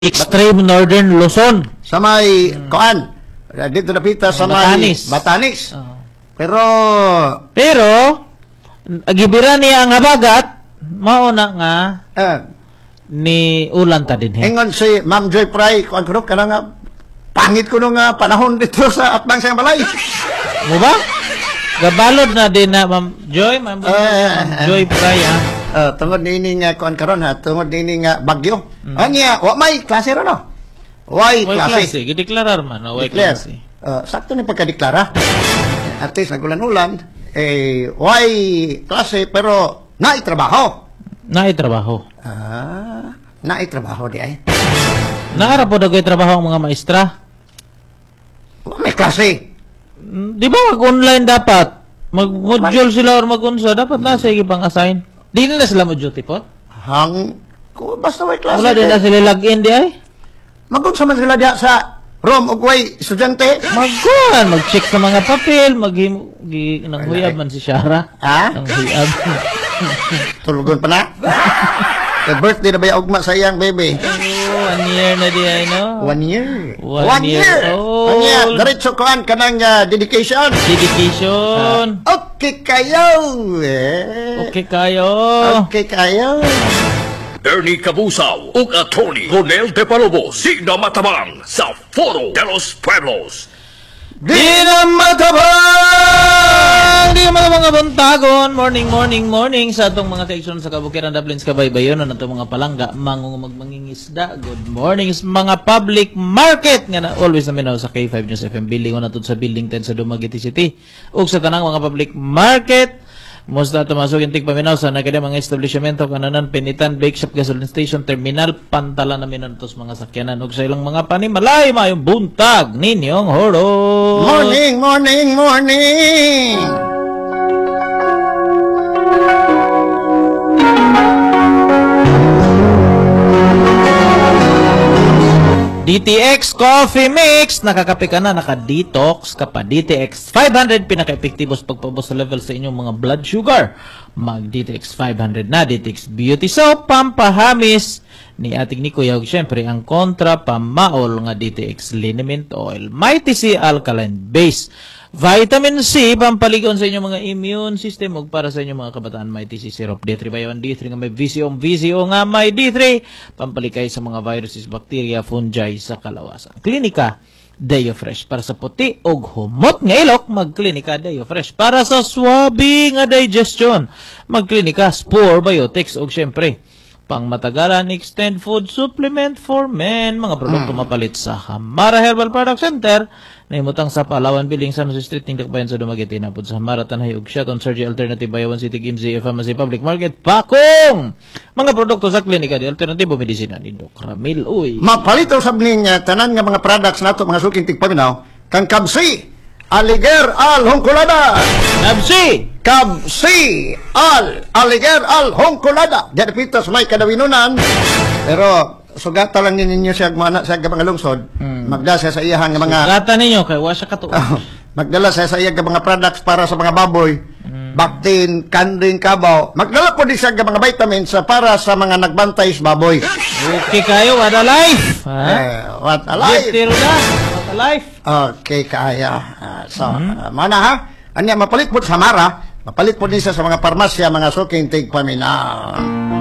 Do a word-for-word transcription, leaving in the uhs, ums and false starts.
Extreme Northern Luzon. Sa may, hmm. kuan, dito napita sa Batanis. may Batanis. Oh. Pero, Pero, agibira niya ang habagat, mauna nga, eh, ni ulan ta din he. ingon si Ma'am Joy Pry, kuan ko ka na nga, pangit ko nung nga panahon dito sa Atbang Siyang Balay. Mo ba? Gabalod na din na Ma'am Joy, Ma'am Eh, Joy Pry, ha? Uh, tungod nini nga kuan karon ha, tungod nini nga bagyo. Mm. Anya, wa may klase ro no. Way Way klase. klase, gideklarar man, way Declare. klase. Uh, sakto ni pagkadeklara. At least nagulan-ulan, eh, way klase pero naitrabaho. Naitrabaho. Ah, naitrabaho di ay. Naara po dagay trabaho ang mga maestra. Wa may klase. Mm, Di ba mag-online dapat? Mag-module sila or mag-unsa, dapat na sige pang-assign. Di na sila mo-duty po? Hang, kung basta way klase. Wala din na sila log-in di ay? Magunsa man sila diya sa room ug way estudyante. Magkuhan, mag-check sa mga papel, mag-him, gi, nang huyab man si Shara. Ha? Nang huyab. Tulugon pa na. The birthday na ba yung ugma sa iyang baby? Oh, one year na di ay, no? One year. One year old. One year. Diretso koan ka ng uh, dedication. Dedication. Uh, okay kayo. Eh. Okay kayo. Okay kayo. Ernie Cabusaw ug Attorney Ronel De Palobos di na matabang sa Foro de los Pueblos. Di na matabang! Di na matabang nga buntagon. Morning, morning, morning sa atong mga kaigsoon sa Kabukiran, Dublin, Kabaybayon, na atong mga palangga, mangungumag mangingisda. Good morning sa mga public market nga na always na minaw sa K five News F M building o natod sa building ten sa Dumaguete City. Ug sa tanang mga public market, musta tumasok yung tigpaminaw sa nagkada mga establishmento kananan, pinitan, bake shop, gasoline station, terminal, pantala na minantos mga sakyanan ug sa ilang mga panimalay mayong buntag ninyong horo. Morning, morning, morning. D T X Coffee Mix, nakakape ka na, naka-detox ka pa. D T X five hundred, pinaka-epektibo sa pagpabos sa level sa inyong mga blood sugar. Mag-D T X five hundred na, D T X Beauty Soap, pampahamis ni ating ni Kuya. Ug syempre, ang kontra pamaol nga D T X Liniment Oil. Mighty C Alkaline Base. Vitamin C, pampaligon sa inyong mga immune system ug para sa inyong mga kabataan, Mighty C Syrup D three by one D three nga may V C O, V C O nga may D three, pampalikay sa mga viruses, bacteria, fungi sa kalawasan. Klinika Deo Fresh para sa puti ug humot nga ilok, magklinika Deo Fresh para sa swabe nga digestion, magklinika Spore Biotics ug syempre pang matagalan extend food supplement for men, mga produkto mapalit sa Hamara Herbal Product Center na imutang sa Palawan Building, San Jose Street, Tingdakbayan sa Dumaguete, napod sa Hamara Tanay ug Shot on Surgery Alternative Bayawan City, Gimzi, Pharmacy Public Market, Pakong! Mga produkto sa klinika di alternatibo medisina ni Doc Ramil. Uy, Mapalito sa bling uh, tanan nga mga products nato mga suking tigpaminaw kang Kabsi Aliger Al Hongkulada. Nabsi! Kabsi Al Aliger Al Hongkulada. Diyan pita sa may kadawinunan. Pero sugata lang ninyo siya mana sa mga lungsod. Hmm. Magdala siya sa iyang mga Gata ninyo kay wa siya kato. magdala siya sa iyang mga products para sa mga baboy. Hmm. Baktin, kanding, kabaw. Magdala po din siya ng mga vitamins uh, para sa mga nagbantay sa baboy. Okay kayo, what a life! Ha? Eh, what a life! Tiro na, what a life! Okay, kaya. Uh, so, uh, mana ha? Anya, mapalit po sa Mara, mapalit po din siya sa mga parmasya, mga suking tigpaminaw.